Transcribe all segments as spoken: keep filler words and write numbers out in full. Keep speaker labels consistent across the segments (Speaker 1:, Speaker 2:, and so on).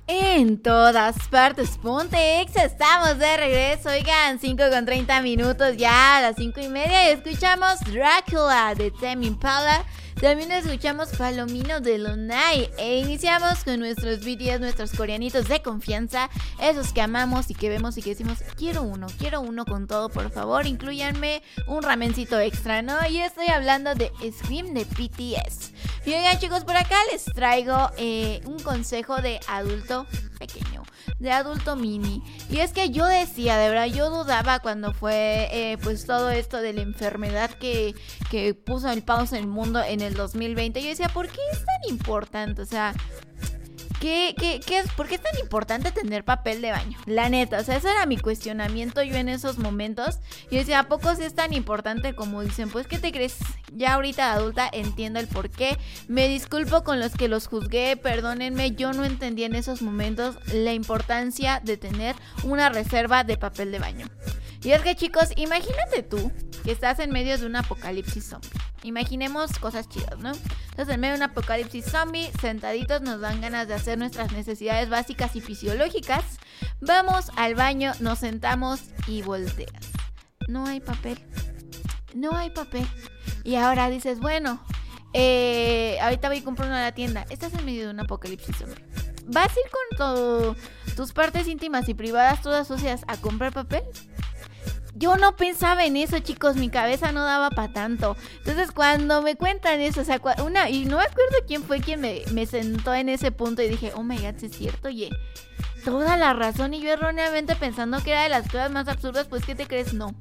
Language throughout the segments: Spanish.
Speaker 1: En todas partes, ponte Exa, estamos de regreso. Oigan, cinco con treinta minutos ya, a las cinco y media. Y escuchamos Drácula de Tame Impala. También escuchamos Palomino de Lunay. E iniciamos con nuestros B T S, nuestros coreanitos de confianza. Esos que amamos y que vemos y que decimos, quiero uno, quiero uno con todo, por favor. Incluyanme un ramencito extra, ¿no? Y estoy hablando de Scream de B T S. Y oigan, chicos, por acá les traigo eh, un consejo de adulto pequeño, de adulto mini. Y es que yo decía, de verdad, yo dudaba cuando fue eh, pues todo esto de la enfermedad que, que puso el pausa en el mundo en el dos mil veinte. Yo decía, ¿por qué es tan importante? O sea, ¿Qué, qué, qué es? ¿Por qué es tan importante tener papel de baño? La neta, o sea, ese era mi cuestionamiento yo en esos momentos. Y decía, ¿a poco sí es tan importante como dicen? Pues, ¿qué te crees? Ya ahorita de adulta entiendo el por qué. Me disculpo con los que los juzgué, perdónenme, yo no entendí en esos momentos la importancia de tener una reserva de papel de baño. Y es que, chicos, imagínate tú que estás en medio de un apocalipsis zombie. Imaginemos cosas chidas, ¿no? Entonces, en medio de un apocalipsis zombie, sentaditos nos dan ganas de hacer nuestras necesidades básicas y fisiológicas. Vamos al baño, nos sentamos y volteas. No hay papel. No hay papel. Y ahora dices, bueno, eh, ahorita voy a comprar uno a la tienda. Estás en medio de un apocalipsis zombie. ¿Vas a ir con todo, tus partes íntimas y privadas todas sucias a comprar papel? Yo no pensaba en eso, chicos, mi cabeza no daba para tanto. Entonces, cuando me cuentan eso, o sea, una, y no me acuerdo quién fue quien me, me sentó en ese punto y dije, oh my god, sí es cierto, oye, toda la razón. Y yo erróneamente pensando que era de las cosas más absurdas, pues, ¿qué te crees? No.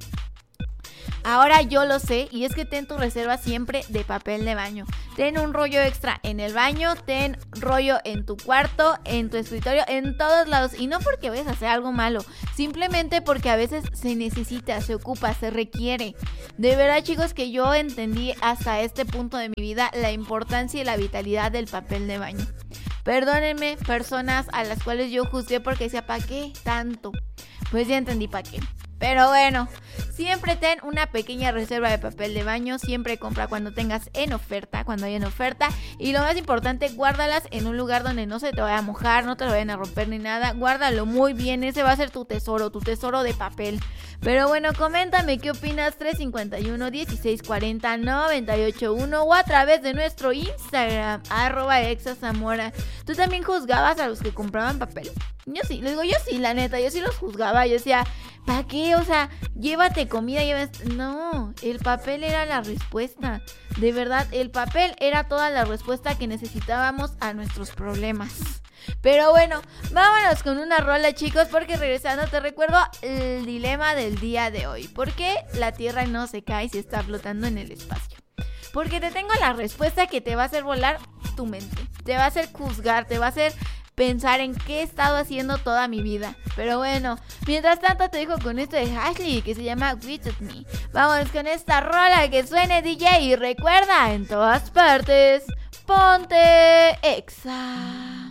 Speaker 1: Ahora yo lo sé, y es que ten tu reserva siempre de papel de baño. Ten un rollo extra en el baño, ten rollo en tu cuarto, en tu escritorio, en todos lados. Y no porque vayas a hacer algo malo, simplemente porque a veces se necesita, se ocupa, se requiere. De verdad, chicos, que yo entendí hasta este punto de mi vida la importancia y la vitalidad del papel de baño. Perdónenme, personas a las cuales yo juzgué porque decía, ¿para qué tanto? Pues ya entendí para qué. Pero bueno, siempre ten una pequeña reserva de papel de baño. Siempre compra cuando tengas en oferta, cuando haya en oferta. Y lo más importante, guárdalas en un lugar donde no se te vaya a mojar, no te lo vayan a romper ni nada. Guárdalo muy bien, ese va a ser tu tesoro, tu tesoro de papel. Pero bueno, coméntame qué opinas. Tres cinco uno, dieciséis cuarenta, noventa y ocho uno o a través de nuestro Instagram, arroba exazamora. ¿Tú también juzgabas a los que compraban papel? Yo sí, les digo, yo sí, la neta, yo sí los juzgaba. Yo decía, ¿para qué? O sea, llévate comida, llévate... No, el papel era la respuesta. De verdad, el papel era toda la respuesta que necesitábamos a nuestros problemas. Pero bueno, vámonos con una rola, chicos, porque regresando te recuerdo el dilema del día de hoy. ¿Por qué la Tierra no se cae si está flotando en el espacio? Porque te tengo la respuesta que te va a hacer volar tu mente. Te va a hacer juzgar, te va a hacer pensar en qué he estado haciendo toda mi vida. Pero bueno, mientras tanto te dejo con esto de Ashley que se llama With Me. Vamos con esta rola que suene, D J. Y recuerda, en todas partes, ponte Exa.